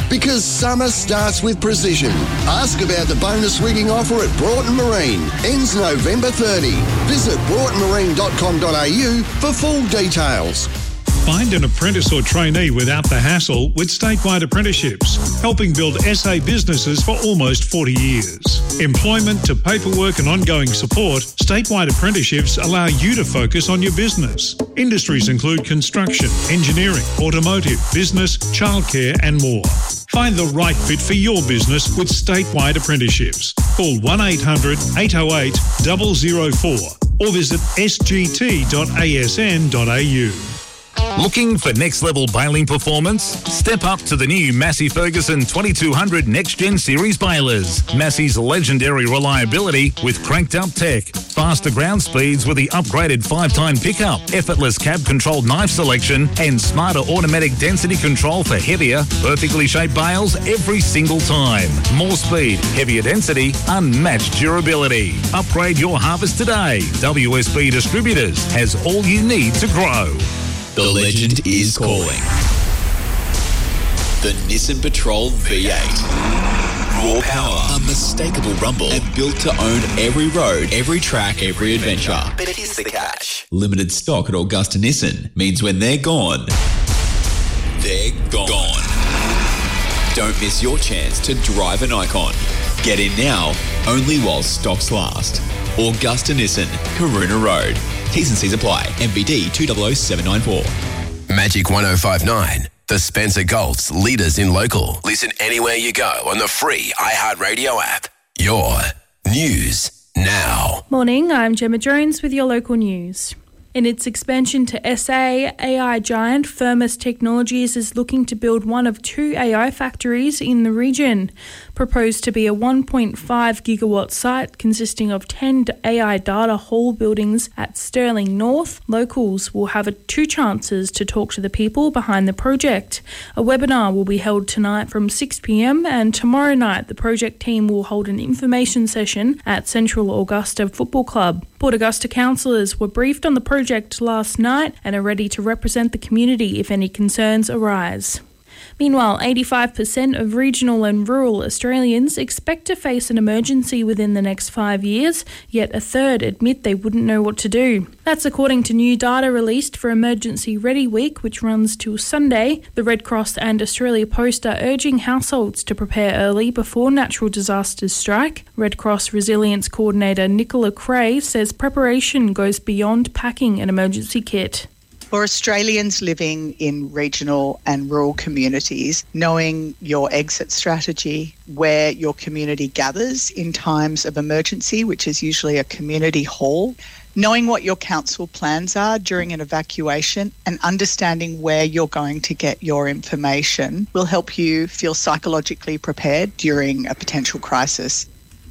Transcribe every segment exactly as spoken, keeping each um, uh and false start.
Because summer starts with precision. Ask about the bonus rigging offer at Broughton Marine. Ends November thirtieth. Visit broughton marine dot com dot a u for full details. Find an apprentice or trainee without the hassle with statewide apprenticeships, helping build S A businesses for almost forty years. Employment to paperwork and ongoing support, statewide apprenticeships allow you to focus on your business. Industries include construction, engineering, automotive, business, childcare and more. Find the right fit for your business with statewide apprenticeships. Call one eight hundred eight oh eight zero zero four or visit s g t dot a s n dot a u. Looking for next-level baling performance? Step up to the new Massey Ferguson twenty-two hundred Next Gen Series balers. Massey's legendary reliability with cranked-up tech, faster ground speeds with the upgraded five-time pickup, effortless cab-controlled knife selection, and smarter automatic density control for heavier, perfectly shaped bales every single time. More speed, heavier density, unmatched durability. Upgrade your harvest today. W S B Distributors has all you need to grow. The legend is calling. The Nissan Patrol V eight. Raw power, unmistakable rumble, and built to own every road, every track, every adventure. But here's the catch. Limited stock at Augusta Nissan means when they're gone, they're gone. Don't miss your chance to drive an icon. Get in now, only while stocks last. Augusta Nissan, Karuna Road. T's and C's apply. M B D two zero zero seven nine four. Magic one oh five nine. The Spencer Gulf's leaders in local. Listen anywhere you go on the free iHeartRadio app. Your news now. Morning, I'm Gemma Jones with your local news. In its expansion to S A, A I giant Firmus Technologies is looking to build one of two A I factories in the region. Proposed to be a one point five gigawatt site consisting of ten A I data hall buildings at Stirling North, locals will have two chances to talk to the people behind the project. A webinar will be held tonight from six p m and tomorrow night the project team will hold an information session at Central Augusta Football Club. Port Augusta councillors were briefed on the project last night and are ready to represent the community if any concerns arise. Meanwhile, eighty-five percent of regional and rural Australians expect to face an emergency within the next five years, yet a third admit they wouldn't know what to do. That's according to new data released for Emergency Ready Week, which runs till Sunday. The Red Cross and Australia Post are urging households to prepare early before natural disasters strike. Red Cross Resilience Coordinator Nicola Cray says preparation goes beyond packing an emergency kit. For Australians living in regional and rural communities, knowing your exit strategy, where your community gathers in times of emergency, which is usually a community hall, knowing what your council plans are during an evacuation and understanding where you're going to get your information will help you feel psychologically prepared during a potential crisis.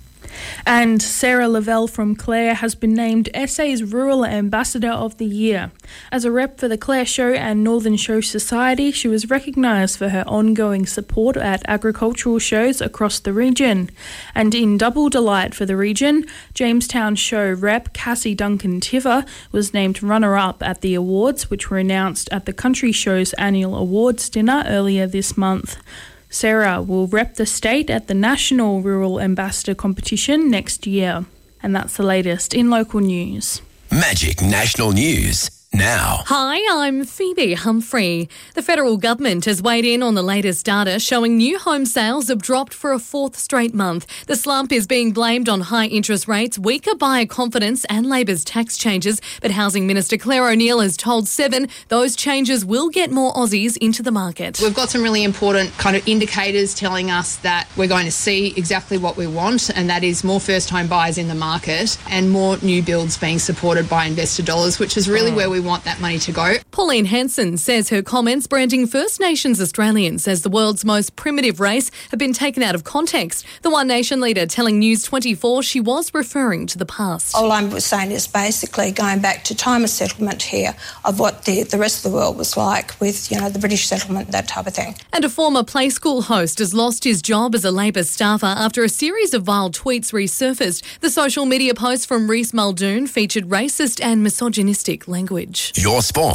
And Sarah Lavelle from Clare has been named S A's Rural Ambassador of the Year. As a rep for the Clare Show and Northern Show Society, she was recognised for her ongoing support at agricultural shows across the region. And in double delight for the region, Jamestown Show rep Cassie Duncan-Tiver was named runner-up at the awards, which were announced at the Country Show's annual awards dinner earlier this month. Sarah will rep the state at the National Rural Ambassador competition next year. And that's the latest in local news. Magic National News now. Hi, I'm Phoebe Humphrey. The federal government has weighed in on the latest data showing new home sales have dropped for a fourth straight month. The slump is being blamed on high interest rates, weaker buyer confidence and Labor's tax changes. But Housing Minister Claire O'Neil has told Seven those changes will get more Aussies into the market. We've got some really important kind of indicators telling us that we're going to see exactly what we want, and that is more first home buyers in the market and more new builds being supported by investor dollars, which is really oh. where we want that money to go. Pauline Hanson says her comments branding First Nations Australians as the world's most primitive race have been taken out of context. The One Nation leader telling News twenty-four she was referring to the past. All I'm saying is basically going back to time of settlement here of what the, the rest of the world was like with, you know, the British settlement, that type of thing. And a former play school host has lost his job as a Labor staffer after a series of vile tweets resurfaced. The social media post from Reece Muldoon featured racist and misogynistic language. Your sport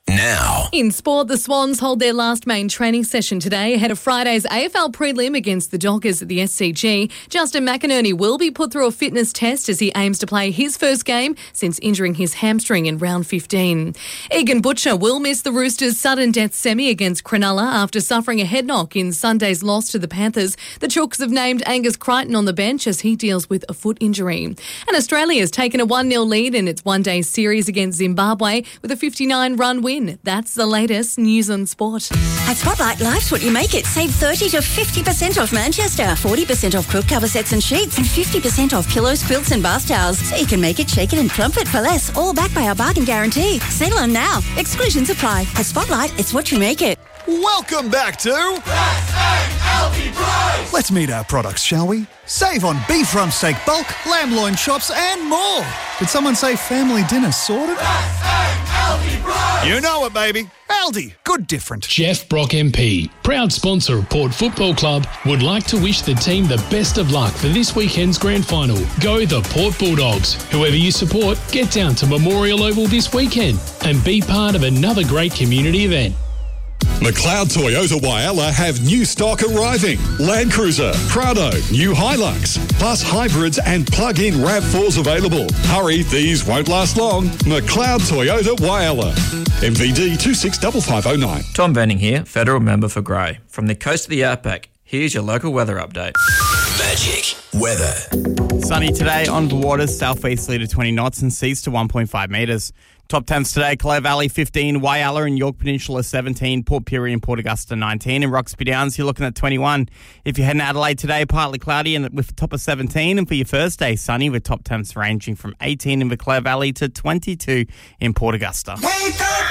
now. In sport, the Swans hold their last main training session today ahead of Friday's A F L prelim against the Dockers at the S C G. Justin McInerney will be put through a fitness test as he aims to play his first game since injuring his hamstring in round fifteen. Egan Butcher will miss the Roosters' sudden death semi against Cronulla after suffering a head knock in Sunday's loss to the Panthers. The Chooks have named Angus Crichton on the bench as he deals with a foot injury. And Australia has taken a one nil lead in its one-day series against Zimbabwe with a fifty-nine run win. That's the latest news on sport. At Spotlight, life's what you make it. Save thirty to fifty percent off Manchester, forty percent off quilt cover sets and sheets, and fifty percent off pillows, quilts and bath towels. So you can make it, shake it and plump it for less, all backed by our bargain guarantee. Sale on now. Exclusions apply. At Spotlight, it's what you make it. Welcome back to Best L P Price. Let's meet our products, shall we? Save on beef rump steak bulk, lamb loin chops and more. Did someone say family dinner sorted? Best L P Price. You know it, baby. Aldi, good different. Jeff Brock M P, proud sponsor of Port Football Club, would like to wish the team the best of luck for this weekend's grand final. Go the Port Bulldogs. Whoever you support, get down to Memorial Oval this weekend and be part of another great community event. McLeod Toyota Whyalla have new stock arriving. Land Cruiser, Prado, new Hilux, plus hybrids and plug-in RAV fours available. Hurry, these won't last long. McLeod Toyota Whyalla. M V D two six five five oh nine. Tom Venning here, Federal Member for Grey. From the coast of the Outback, here's your local weather update. Magic weather. Sunny today on the waters, southwesterly to twenty knots and seas to one point five metres. Top temps today, Clare Valley fifteen, Whyalla and York Peninsula seventeen, Port Pirie and Port Augusta nineteen, and Roxby Downs you're looking at twenty-one. If you're heading to Adelaide today, partly cloudy and with a top of seventeen, and for your first day, sunny with top temps ranging from eighteen in the Clare Valley to twenty-two in Port Augusta. Wake up!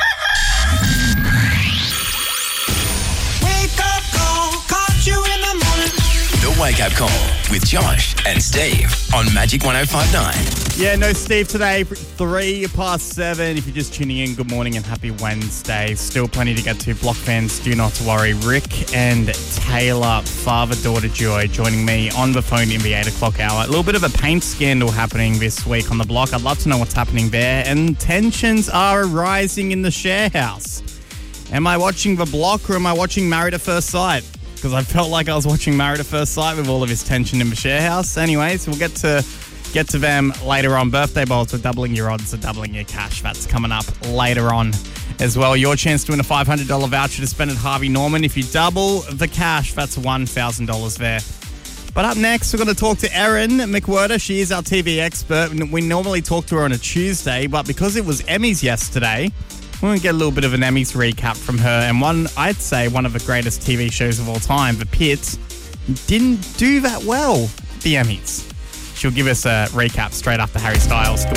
Wake up call, caught you in the morning. The Wake Up Call with Josh and Steve on Magic one oh five point nine. Yeah, no Steve today, three past seven. If you're just tuning in, good morning and happy Wednesday. Still plenty to get to. Block fans, do not worry. Rick and Taylor, father-daughter duo, joining me on the phone in the eight o'clock hour. A little bit of a paint scandal happening this week on the block. I'd love to know what's happening there. And tensions are rising in the share house. Am I watching the block or am I watching Married at First Sight? Because I felt like I was watching Married at First Sight with all of this tension in the share house. Anyways, we'll get to... Get to them later on. Birthday bowls are doubling your odds of doubling your cash. That's coming up later on as well. Your chance to win a five hundred dollars voucher to spend at Harvey Norman. If you double the cash, that's one thousand dollars there. But up next, we're going to talk to Erin McWhirter. She is our T V expert. We normally talk to her on a Tuesday, but because it was Emmys yesterday, we're going to get a little bit of an Emmys recap from her. And one, I'd say, one of the greatest T V shows of all time, The Pit, didn't do that well at the Emmys. She'll give us a recap straight after Harry Styles.